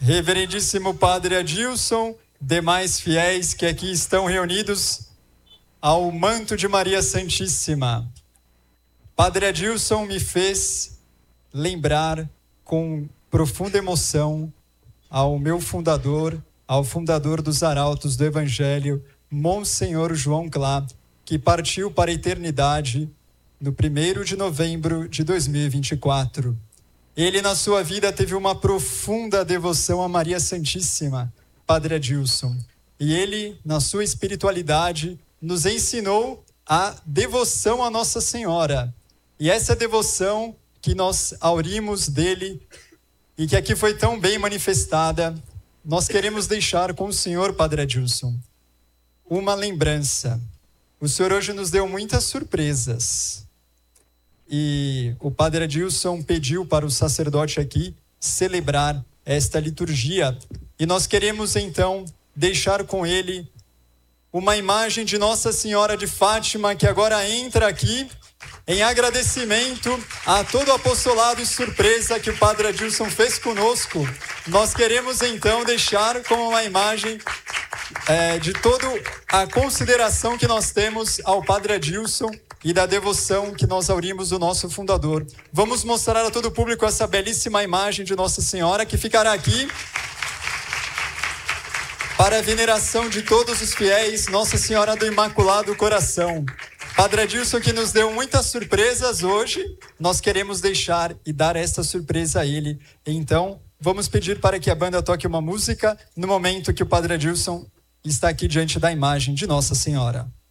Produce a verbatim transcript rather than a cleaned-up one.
Reverendíssimo Padre Adilson, demais fiéis que aqui estão reunidos ao manto de Maria Santíssima. Padre Adilson me fez lembrar com profunda emoção ao meu fundador, ao fundador dos Arautos do Evangelho, Monsenhor João Clá, que partiu para a eternidade no primeiro de novembro de dois mil e vinte e quatro. Ele, na sua vida, teve uma profunda devoção a Maria Santíssima, Padre Adilson. E ele, na sua espiritualidade, nos ensinou a devoção a Nossa Senhora. E essa devoção que nós aurimos dele e que aqui foi tão bem manifestada, nós queremos deixar com o Senhor, Padre Adilson, uma lembrança. O Senhor hoje nos deu muitas surpresas. E o Padre Adilson pediu para o sacerdote aqui celebrar esta liturgia. E nós queremos então deixar com ele uma imagem de Nossa Senhora de Fátima, que agora entra aqui em agradecimento a todo o apostolado e surpresa que o Padre Adilson fez conosco. Nós queremos então deixar como uma imagem é, de toda a consideração que nós temos ao Padre Adilson e da devoção que nós aurimos do nosso fundador. Vamos mostrar a todo o público essa belíssima imagem de Nossa Senhora, que ficará aqui para a veneração de todos os fiéis, Nossa Senhora do Imaculado Coração. Padre Adilson, que nos deu muitas surpresas hoje, nós queremos deixar e dar esta surpresa a ele. Então, vamos pedir para que a banda toque uma música no momento que o Padre Adilson está aqui diante da imagem de Nossa Senhora.